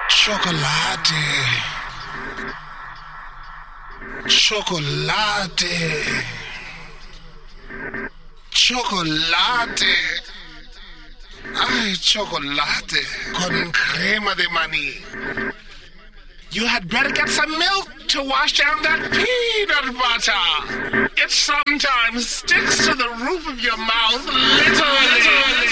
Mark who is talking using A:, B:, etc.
A: Chocolate. Chocolate. Chocolate. Ay, chocolate con crema de maní. You had better get some milk to wash down that peanut butter. It sometimes sticks to the roof of your mouth literally.